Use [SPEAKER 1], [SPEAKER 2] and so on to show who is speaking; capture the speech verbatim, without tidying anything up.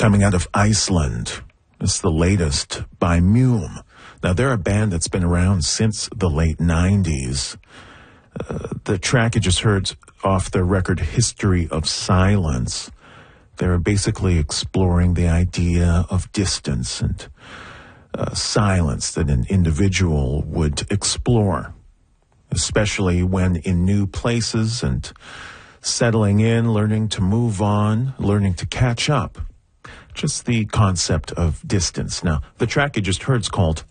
[SPEAKER 1] coming out of Iceland. It's the latest by Mume. Now, they're a band that's been around since the late nineties. Uh, the track you just heard off their record History of Silence. They're basically exploring the idea of distance and uh, silence that an individual would explore, especially when in new places and settling in, learning to move on, learning to catch up. Just the concept of distance. Now, the track you just heard is called